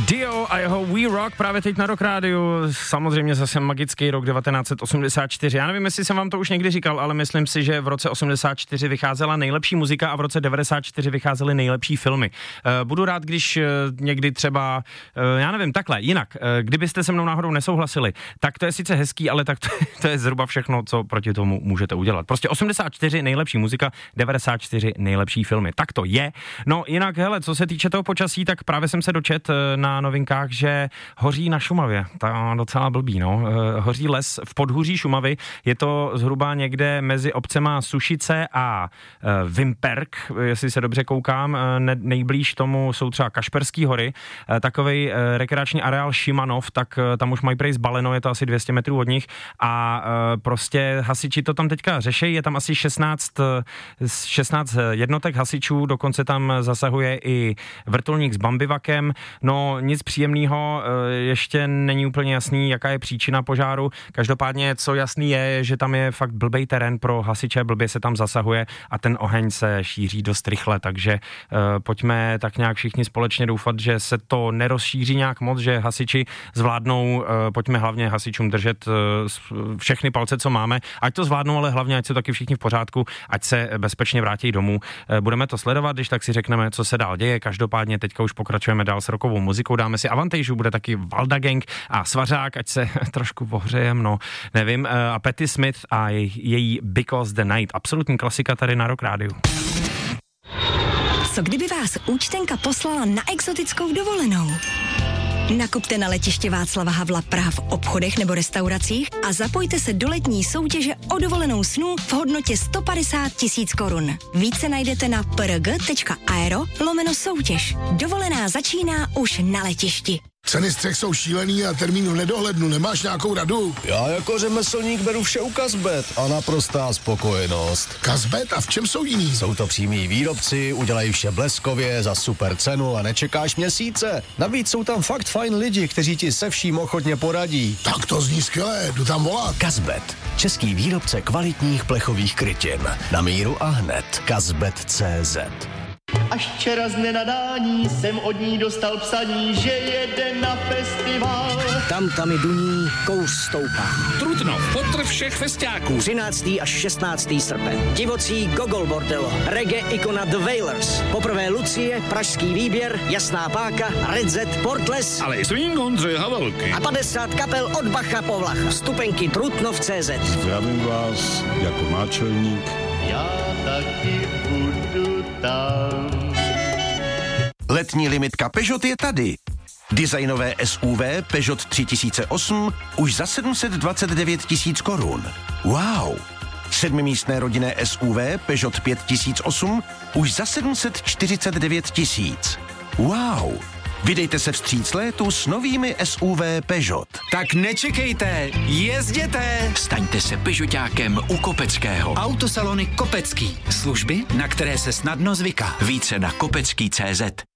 Dio a jeho We Rock právě teď na Rock Rádiu, samozřejmě zase magický rok 1984. Já nevím, jestli jsem vám to už někdy říkal, ale myslím si, že v roce 84 vycházela nejlepší muzika a v roce 94 vycházely nejlepší filmy. Budu rád, když někdy třeba, já nevím, takhle, jinak, kdybyste se mnou náhodou nesouhlasili, tak to je sice hezký, ale tak to je zhruba všechno, co proti tomu můžete udělat. Prostě 84 nejlepší muzika, 94 nejlepší filmy. Tak to je. No jinak, hele, co se týče toho počasí, tak právě jsem se dočet na novinkách, že hoří na Šumavě. To je docela blbý, no. Hoří les v podhůří Šumavy. Je to zhruba někde mezi obcema Sušice a Vimperk, jestli se dobře koukám. Nejblíž tomu jsou třeba Kašperský hory. Takovej rekreační areál Šimanov, tak tam už mají prej zbaleno, je to asi 200 metrů od nich a prostě hasiči to tam teďka řeší. Je tam asi 16 jednotek hasičů, dokonce tam zasahuje i vrtulník s bambivakem. No nic příjemného, ještě není úplně jasný, jaká je příčina požáru. Každopádně, co jasný je, že tam je fakt blbej terén pro hasiče, blbě se tam zasahuje a ten oheň se šíří dost rychle, takže pojďme tak nějak všichni společně doufat, že se to nerozšíří nějak moc, že hasiči zvládnou, pojďme hlavně hasičům držet všechny palce, co máme, ať to zvládnou, ale hlavně, ať jsou taky všichni v pořádku, ať se bezpečně vrátí domů. Budeme to sledovat, když tak si řekneme, co se dál děje. Každopádně teďka už pokračujeme dál s rockovou muzikou, dáme si Avantajžu, bude taky Valda Gang a Svařák, ať se trošku ohřejem, no, nevím, a Patti Smith a její Because the Night, absolutní klasika tady na Rock Rádiu. Co kdyby vás účtenka poslala na exotickou dovolenou? Nakupte na letiště Václava Havla Praha v obchodech nebo restauracích a zapojte se do letní soutěže o dovolenou snů v hodnotě 150 000 korun. Více najdete na prg.aero/soutěž. Dovolená začíná už na letišti. Ceny střech jsou šílený a termín v nedohlednu. Nemáš nějakou radu? Já jako řemeslník beru vše u Kazbet a naprostá spokojenost. Kazbet? A v čem jsou jiný? Jsou to přímí výrobci, udělají vše bleskově, za super cenu a nečekáš měsíce. Navíc jsou tam fakt fajn lidi, kteří ti se vším ochotně poradí. Tak to zní skvěle, jdu tam volat. Kazbet, český výrobce kvalitních plechových krytin. Na míru a hned. Kazbet.cz. Až včera z nenadání jsem od ní dostal psaní, že jede na festival. Tam i duní, kouř stoupá. Trutnov, potrv všech festiáků. 13. až 16. srpen. Divocí Gogol Bordello, reggae ikona The Wailers. Poprvé Lucie, pražský výběr, Jasná páka, Red Z, Portles. Ale i Swing Ondřej Havelky. A 50 kapel od Bacha po Vlacha. Vstupenky Trutnov.cz. Zdravím vás jako náčelník. Já taky budu tam. Letní limitka Peugeot je tady. Designové SUV Peugeot 3008 už za 729 000 korun. Wow! 7místné rodinné SUV Peugeot 5008 už za 749 000. Wow! Vydejte se vstříc létu s novými SUV Peugeot. Tak nečekejte, jezděte! Staňte se Peugeotákem u Kopeckého. Autosalony Kopecký. Služby, na které se snadno zvyká. Více na kopecký.cz.